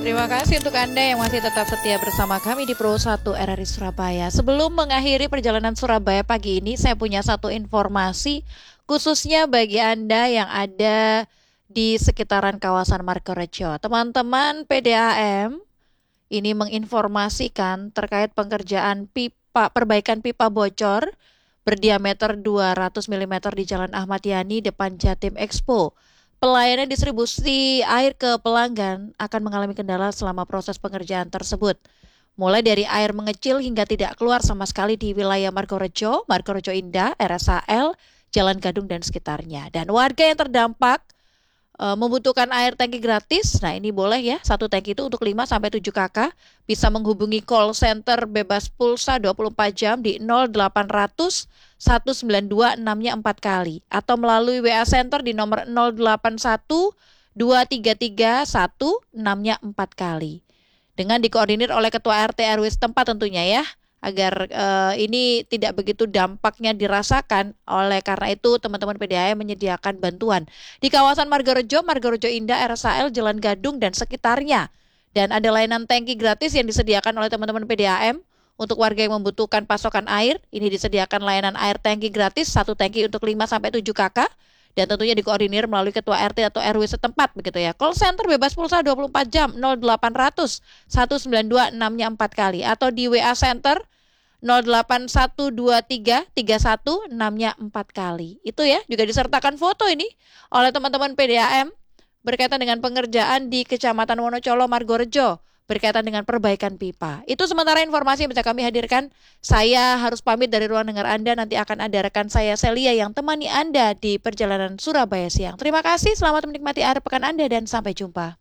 Terima kasih untuk Anda yang masih tetap setia bersama kami di Pro 1 RRI Surabaya. Sebelum mengakhiri perjalanan Surabaya pagi ini, saya punya satu informasi khususnya bagi Anda yang ada di sekitaran kawasan Margorejo. Teman-teman PDAM ini menginformasikan terkait pengerjaan perbaikan pipa bocor berdiameter 200 mm di Jalan Ahmad Yani depan Jatim Expo. Pelayanan distribusi air ke pelanggan akan mengalami kendala selama proses pengerjaan tersebut. Mulai dari air mengecil hingga tidak keluar sama sekali di wilayah Margorejo, Margorejo Indah, RSAL, Jalan Gadung dan sekitarnya. Dan warga yang terdampak membutuhkan air tangki gratis. Nah, ini boleh ya, satu tangki itu untuk 5 sampai 7 kakak. Bisa menghubungi call center bebas pulsa 24 jam di 0800 192 6-nya 4 kali atau melalui WA Center di nomor 081 233 1 6-nya 4 kali. Dengan dikoordinir oleh Ketua RT RW setempat tentunya ya, agar ini tidak begitu dampaknya dirasakan. Oleh karena itu teman-teman PDAM menyediakan bantuan di kawasan Margorejo, Margorejo Indah, RSAL, Jalan Gadung dan sekitarnya. Dan ada layanan tangki gratis yang disediakan oleh teman-teman PDAM untuk warga yang membutuhkan pasokan air. Ini disediakan layanan air tangki gratis, satu tangki untuk 5 sampai 7 kakak. Dan tentunya dikoordinir melalui Ketua RT atau RW setempat begitu ya. Call center bebas pulsa 24 jam 0800 192 6-nya 4 kali atau di WA Center 08123 31 6-nya 4 kali. Itu ya, juga disertakan foto ini oleh teman-teman PDAM berkaitan dengan pengerjaan di Kecamatan Wonocolo, Margorejo berkaitan dengan perbaikan pipa. Itu sementara informasi yang bisa kami hadirkan. Saya harus pamit dari ruang dengar Anda. Nanti akan ada rekan saya Celia yang temani Anda di perjalanan Surabaya siang. Terima kasih, selamat menikmati akhir pekan Anda dan sampai jumpa.